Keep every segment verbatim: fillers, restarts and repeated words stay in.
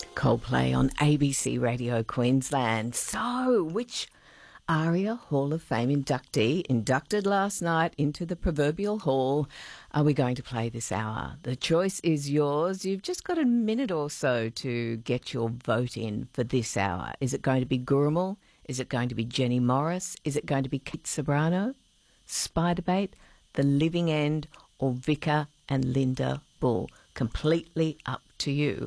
Coldplay on A B C Radio Queensland. So, which ARIA Hall of Fame inductee inducted last night into the proverbial hall are we going to play this hour? The choice is yours. You've just got a minute or so to get your vote in for this hour. Is it going to be Gurmal? Is it going to be Jenny Morris? Is it going to be Kate Sobrano, Spiderbait, The Living End, or Vika and Linda Bull? Completely up to you.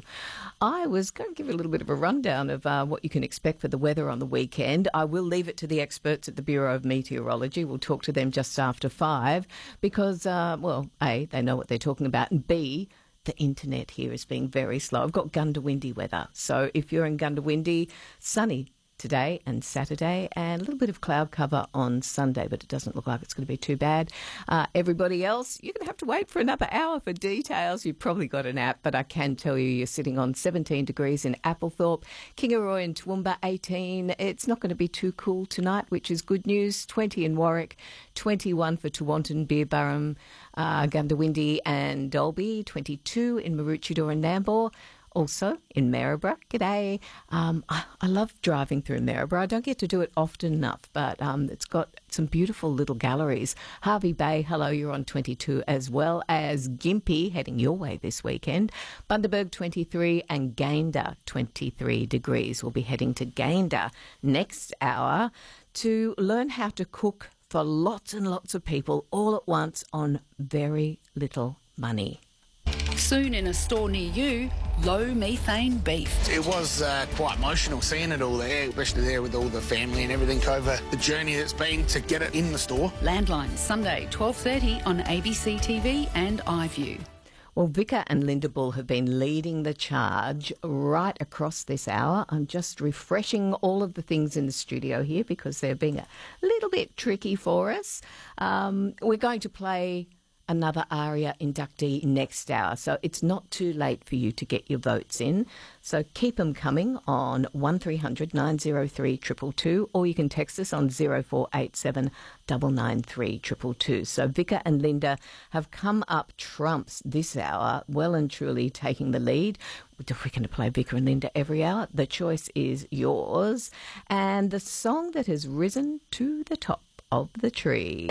I was going to give you a little bit of a rundown of uh, what you can expect for the weather on the weekend. I will leave it to the experts at the Bureau of Meteorology. We'll talk to them just after five because, uh, well, A, they know what they're talking about, and B, the internet here is being very slow. I've got Gundawindi weather. So if you're in Gundawindi, sunny today and Saturday, and a little bit of cloud cover on Sunday, but it doesn't look like it's going to be too bad. Uh, everybody else, you're going to have to wait for another hour for details. You've probably got an app, but I can tell you you're sitting on seventeen degrees in Applethorpe, Kingaroy and Toowoomba eighteen. It's not going to be too cool tonight, which is good news. twenty in Warwick, twenty-one for Tewantin, Beerburrum, uh, Gundawindi and Dalby, twenty-two in Maroochydore and Nambour. Also in Maryborough, g'day. Um, I, I love driving through Maryborough. I don't get to do it often enough, but um, it's got some beautiful little galleries. Hervey Bay, hello, you're on twenty-two, as well as Gympie, heading your way this weekend. Bundaberg, twenty-three, and Gayndah, twenty-three degrees. We'll be heading to Gayndah next hour to learn how to cook for lots and lots of people all at once on very little money. Soon in a store near you, low methane beef. It was uh, quite emotional seeing it all there, especially there with all the family and everything over the journey that's been to get it in the store. Landline, Sunday, twelve thirty on A B C T V and iView. Well, Vika and Linda Bull have been leading the charge right across this hour. I'm just refreshing all of the things in the studio here because they're being a little bit tricky for us. Um, we're going to play another ARIA inductee next hour, so it's not too late for you to get your votes in. So keep them coming on one three hundred nine oh three two two two, or you can text us on zero four eight seven nine nine three two two two. So Vika and Linda have come up trumps this hour, well and truly taking the lead. We're going to play Vika and Linda every hour. The choice is yours. And the song that has risen to the top of the tree,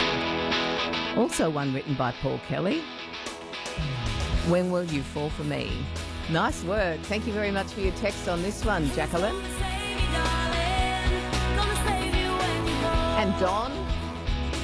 also one written by Paul Kelly, When Will You Fall For Me? Nice work. Thank you very much for your text on this one, Jacqueline. And Don.